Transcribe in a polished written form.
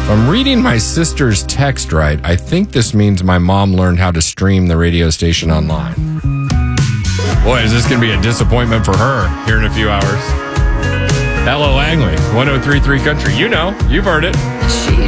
If I'm reading my sister's text right, I think this means my mom learned how to stream the radio station online. Boy, is this going to be a disappointment for her here in a few hours. Hello, Langley, 103.3 Country. You know, you've heard it. She